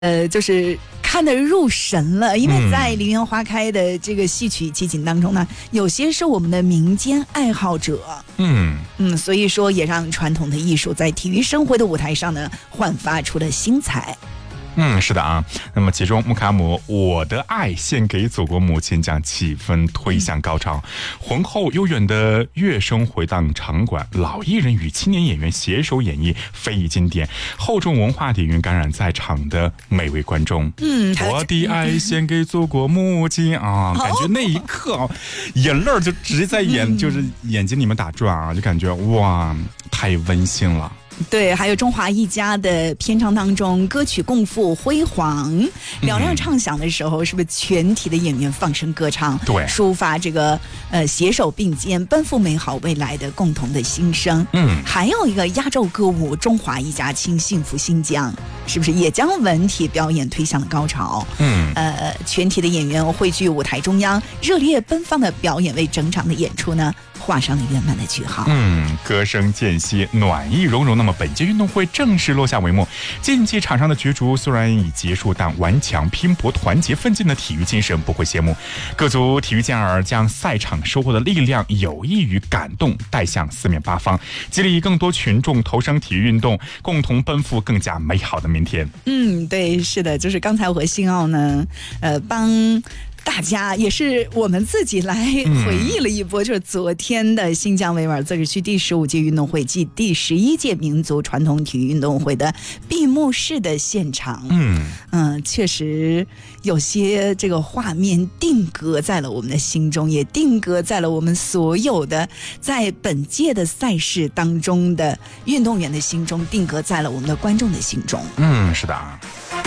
就是看得入神了，因为在梨园花开的这个戏曲集锦当中呢，有些是我们的民间爱好者，所以说也让传统的艺术在体育生活的舞台上呢焕发出了新彩。 是的啊。那么其中穆卡姆《我的爱献给祖国母亲》将气氛推向高潮，浑厚悠远的乐声回荡场馆，老艺人与青年演员携手演绎非遗经典，厚重文化底蕴感染在场的每位观众。我的爱献给祖国母亲啊，感觉那一刻啊，眼泪就直接在就是眼睛里面打转啊，就感觉哇，太温馨了。 对，还有中华一家的篇章当中，歌曲共赴辉煌，嘹亮唱响的时候，是不是全体的演员放声歌唱， 对， 抒发这个携手并肩奔赴美好未来的共同的心声。还有一个压轴歌舞《中华一家亲幸福新疆》，是不是也将文体表演推向了高潮？全体的演员汇聚舞台中央，热烈奔放的表演为整场的演出呢画上了圆满的句号。 歌声间隙，暖意融融。那么本届运动会正式落下帷幕，竞技场上的角逐虽然已结束，但顽强拼搏、团结奋进的体育精神不会谢幕。各族体育健儿将赛场收获的力量、友谊与感动带向四面八方，激励更多群众投身体育运动，共同奔赴更加美好的明天。 对，是的，就是刚才我和新奥呢，帮大家也是我们自己来回忆了一波，就是昨天的新疆维吾尔自治区第15届运动会暨第11届民族传统体育运动会的闭幕式的现场。确实有些这个画面定格在了我们的心中，也定格在了我们所有的在本届的赛事当中的运动员的心中，定格在了我们的观众的心中。 是的。